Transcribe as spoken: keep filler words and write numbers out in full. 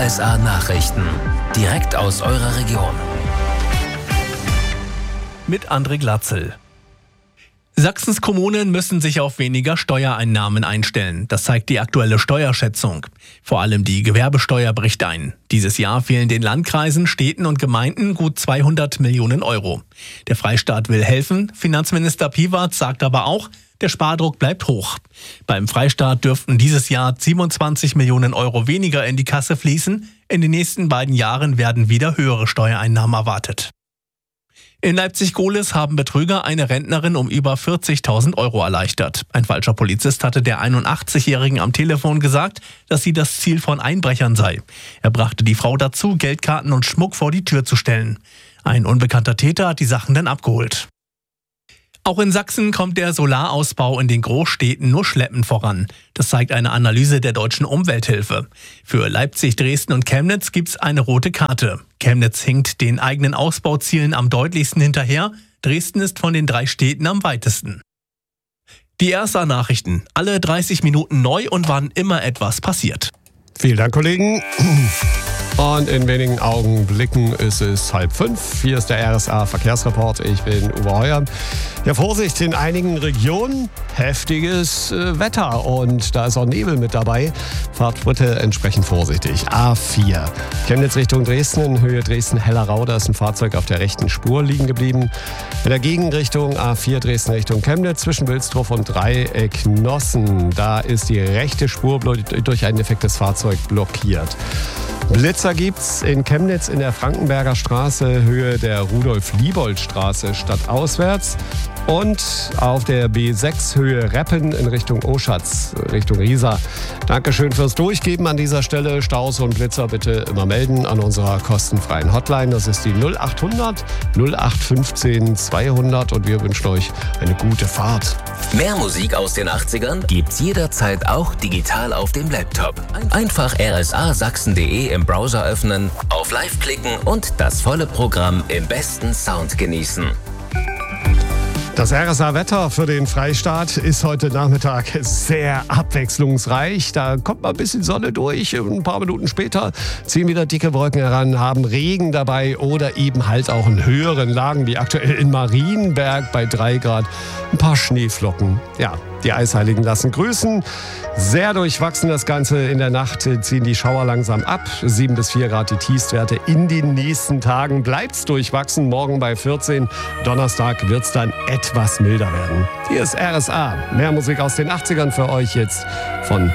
S A Nachrichten. Direkt aus eurer Region. Mit André Glatzel. Sachsens Kommunen müssen sich auf weniger Steuereinnahmen einstellen. Das zeigt die aktuelle Steuerschätzung. Vor allem die Gewerbesteuer bricht ein. Dieses Jahr fehlen den Landkreisen, Städten und Gemeinden gut zweihundert Millionen Euro. Der Freistaat will helfen. Finanzminister Piewatz sagt aber auch, der Spardruck bleibt hoch. Beim Freistaat dürften dieses Jahr siebenundzwanzig Millionen Euro weniger in die Kasse fließen. In den nächsten beiden Jahren werden wieder höhere Steuereinnahmen erwartet. In Leipzig-Gohlis haben Betrüger eine Rentnerin um über vierzigtausend Euro erleichtert. Ein falscher Polizist hatte der einundachtzigjährigen am Telefon gesagt, dass sie das Ziel von Einbrechern sei. Er brachte die Frau dazu, Geldkarten und Schmuck vor die Tür zu stellen. Ein unbekannter Täter hat die Sachen dann abgeholt. Auch in Sachsen kommt der Solarausbau in den Großstädten nur schleppend voran. Das zeigt eine Analyse der Deutschen Umwelthilfe. Für Leipzig, Dresden und Chemnitz gibt's eine rote Karte. Chemnitz hinkt den eigenen Ausbauzielen am deutlichsten hinterher. Dresden ist von den drei Städten am weitesten. Die R S A-Nachrichten. Alle dreißig Minuten neu und wann immer etwas passiert. Vielen Dank, Kollegen. Und in wenigen Augenblicken ist es halb fünf. Hier ist der R S A-Verkehrsreport. Ich bin Uwe Heuer. Ja, Vorsicht, in einigen Regionen heftiges äh, Wetter und da ist auch Nebel mit dabei. Fahrt bitte entsprechend vorsichtig. A vier. Chemnitz Richtung Dresden, in Höhe Dresden-Hellerau. Da ist ein Fahrzeug auf der rechten Spur liegen geblieben. In der Gegenrichtung A vier Dresden Richtung Chemnitz zwischen Wilsdruff und Dreieck-Nossen. Da ist die rechte Spur durch ein defektes Fahrzeug blockiert. Blitzer gibt's in Chemnitz in der Frankenberger Straße, Höhe der Rudolf-Liebold-Straße stadtauswärts. Und auf der B sechs Höhe Reppen in Richtung Oschatz, Richtung Riesa. Dankeschön fürs Durchgeben an dieser Stelle. Staus und Blitzer bitte immer melden an unserer kostenfreien Hotline. Das ist die null achthundert null acht fünfzehn zweihundert und wir wünschen euch eine gute Fahrt. Mehr Musik aus den achtzigern gibt's jederzeit auch digital auf dem Laptop. Einfach r s a sachsen punkt d e im Browser öffnen, auf Live klicken und das volle Programm im besten Sound genießen. Das R S A-Wetter für den Freistaat ist heute Nachmittag sehr abwechslungsreich. Da kommt mal ein bisschen Sonne durch. Ein paar Minuten später ziehen wieder dicke Wolken heran, haben Regen dabei oder eben halt auch in höheren Lagen, wie aktuell in Marienberg bei drei Grad, ein paar Schneeflocken. Ja, die Eisheiligen lassen grüßen. Sehr durchwachsen das Ganze. In der Nacht ziehen die Schauer langsam ab. sieben bis vier Grad die Tiefstwerte. In den nächsten Tagen bleibt's durchwachsen. Morgen bei vierzehn. Donnerstag wird's dann etwas milder werden. Hier ist R S A. Mehr Musik aus den achtzigern für euch jetzt von